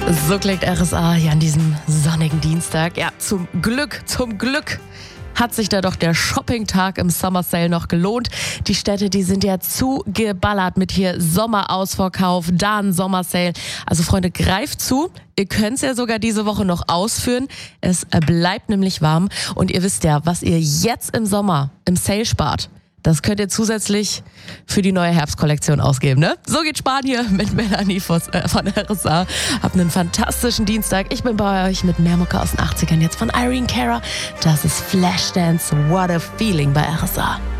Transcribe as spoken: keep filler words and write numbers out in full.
So klingt R S A hier an diesem sonnigen Dienstag. Ja, zum Glück, zum Glück hat sich da doch der Shopping-Tag im Summer Sale noch gelohnt. Die Städte, die sind ja zugeballert mit hier Sommerausverkauf, da ein Sommer Sale. Also Freunde, greift zu. Ihr könnt es ja sogar diese Woche noch ausführen. Es bleibt nämlich warm. Und ihr wisst ja, was ihr jetzt im Sommer im Sale spart. Das könnt ihr zusätzlich für die neue Herbstkollektion ausgeben, ne? So geht Sparen hier mit Melanie von R S A. Habt einen fantastischen Dienstag. Ich bin bei euch mit mehr Mucke aus den achtzigern. Jetzt von Irene Cara. Das ist Flashdance. What a Feeling bei R S A.